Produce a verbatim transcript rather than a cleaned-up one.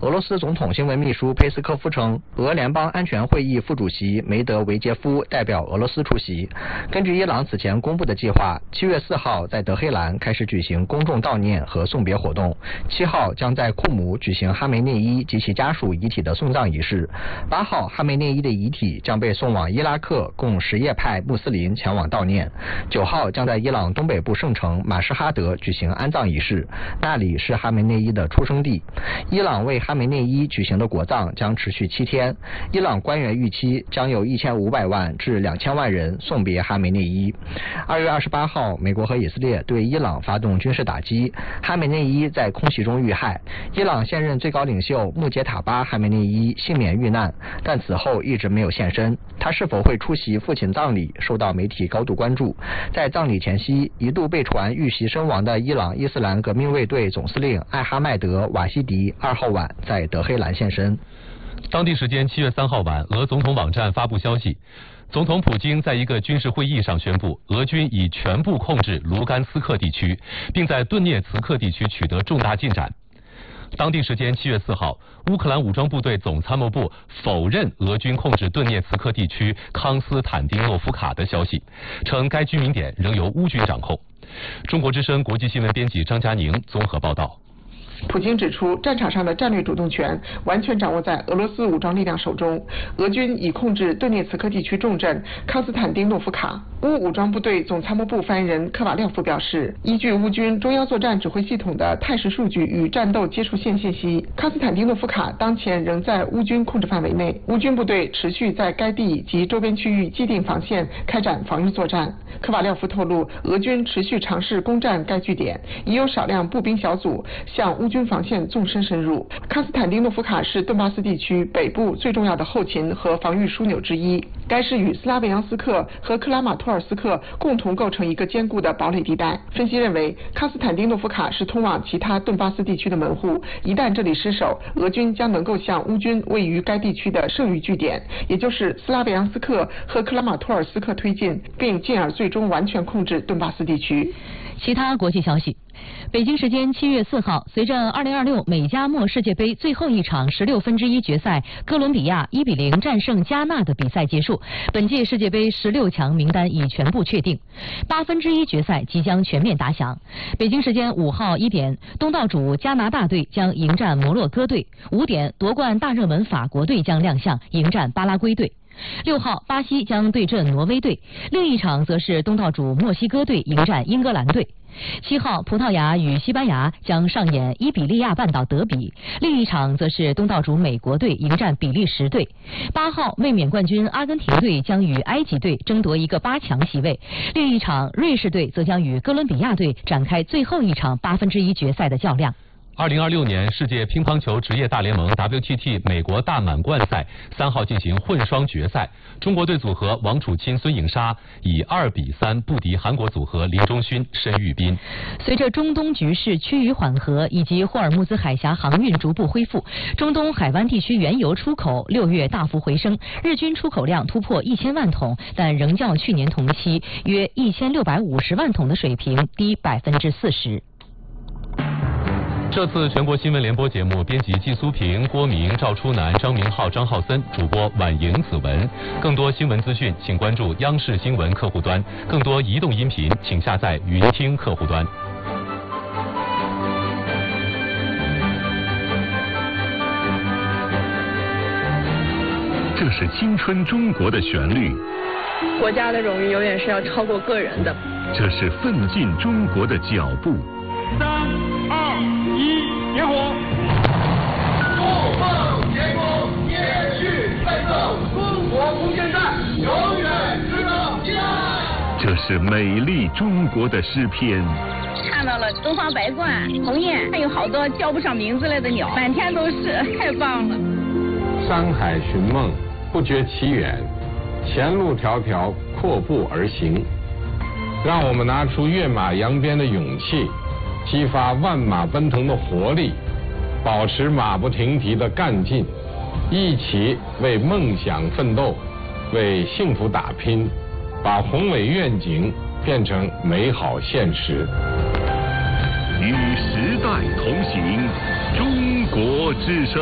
俄罗斯总统新闻秘书佩斯科夫称，俄联邦安全会议副主席梅德韦杰夫代表俄罗斯出席。根据伊朗此前公布的计划，七月四号在德黑兰开始举行公众悼念和送别活动，七号将在库姆举行哈梅内伊及其家属遗体的送葬仪式，八号哈梅内伊的遗体将被送往伊拉克，供什叶派穆斯林前往悼念。九号将在伊朗东北部圣城马什哈德举行安葬仪式，那里是哈梅内伊的出生地。伊朗为哈梅内伊举行的国葬将持续七天，伊朗官员预期将有一千五百万至两千万人送别哈梅内伊。二月二十八号，美国和以色列对伊朗发动军事打击，哈梅内伊在空袭中遇害。伊朗现任最高领袖穆杰塔巴哈梅内伊幸免遇难，但此后一直没有现身。他是否会出席父亲葬礼，受到媒体高度关注。在葬礼前夕，一度被传遇袭身亡的伊朗伊斯兰革命卫队总司令艾哈迈德瓦西迪二号晚在德黑兰现身。 当地时间七月三号晚，俄总统网站发布消息，总统普京在一个军事会议上宣布，俄军已全部控制卢甘斯克地区，并在顿涅茨克地区取得重大进展。当地时间七月四号，乌克兰武装部队总参谋部否认俄军控制顿涅茨克地区康斯坦丁诺夫卡的消息，称该居民点仍由乌军掌控。中国之声国际新闻编辑张佳宁综合报道。 普京指出，战场上的战略主动权完全掌握在俄罗斯武装力量手中，俄军已控制顿涅茨克地区重镇康斯坦丁诺夫卡。乌武装部队总参谋部发言人科瓦廖夫表示，依据乌军中央作战指挥系统的态势数据与战斗接触线信息，康斯坦丁诺夫卡当前仍在乌军控制范围内，乌军部队持续在该地及周边区域既定防线开展防御作战。科瓦廖夫透露，俄军持续尝试攻占该据点，已有少量步兵小组向乌军防线纵深深入。康斯坦丁诺夫卡是顿巴斯地区北部最重要的后勤和防御枢纽之一，该市与斯拉维扬斯克和克拉马托尔斯克共同构成一个坚固的堡垒地带。分析认为，康斯坦丁诺夫卡是通往其他顿巴斯地区的门户，一旦这里失守，俄军将能够向乌军位于该地区的剩余据点，也就是斯拉维扬斯克和克拉马托尔斯克推进，并进而最终完全控制顿巴斯地区。 其他国际消息，北京时间七月四号，随着二零二六美加墨世界杯最后一场十六分之一决赛哥伦比亚一比零战胜加纳的比赛结束，本届世界杯十六强名单已全部确定，八分之一决赛即将全面打响。北京时间五号一点，东道主加拿大队将迎战摩洛哥队；五点，夺冠大热门法国队将亮相迎战巴拉圭队。六号，巴西将对阵挪威队，另一场则是东道主墨西哥队迎战英格兰队。七号，葡萄牙与西班牙将上演伊比利亚半岛德比，另一场则是东道主美国队迎战比利时队。八号，卫冕冠军阿根廷队将与埃及队争夺一个八强席位，另一场瑞士队则将与哥伦比亚队展开最后一场八分之一决赛的较量。 二零二六年世界乒乓球职业大联盟 W T T 美国大满贯赛三号进行混双决赛，中国队组合王楚钦、孙颖莎以二比三不敌韩国组合林中勋、申玉斌。 随着中东局势趋于缓和以及霍尔木兹海峡航运逐步恢复，中东海湾地区原油出口六月大幅回升，日均出口量突破一千万桶，但仍较去年同期约一千六百五十万桶的水平低百分之四十。 这次全国新闻联播节目，编辑季苏平、郭明、赵初南、张明浩、张浩森，主播婉莹、子文。更多新闻资讯，请关注央视新闻客户端；更多移动音频，请下载云听客户端。 这是青春中国的旋律， 国家的荣誉永远是要超过个人的。 这是奋进中国的脚步。 三二一，点火！ 不梦天空，延续奋斗，中国无限战，永远值得期待。 这是美丽中国的诗篇。 看到了东方白鹳、鸿雁，还有好多叫不上名字来的鸟，满天都是，太棒了。 山海寻梦，不觉其远，前路迢迢，阔步而行。让我们拿出跃马扬鞭的勇气，激发万马奔腾的活力，保持马不停蹄的干劲，一起为梦想奋斗，为幸福打拼，把宏伟愿景变成美好现实。 与时代同行，中国之声。